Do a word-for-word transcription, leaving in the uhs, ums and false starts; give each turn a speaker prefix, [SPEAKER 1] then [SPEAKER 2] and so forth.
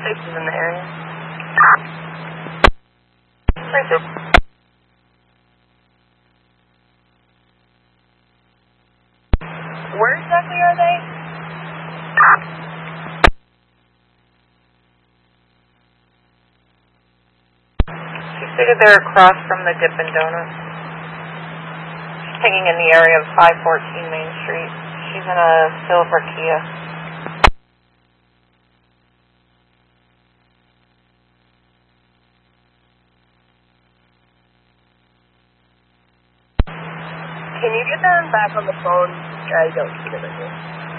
[SPEAKER 1] Stacy's in the area. Tracer. Where exactly are they? She stated they're across from the Dippin' Donuts. She's hanging in the area of five fourteen Main Street. She's in a silver Kia. Can you get them back on the phone? I don't see them in here.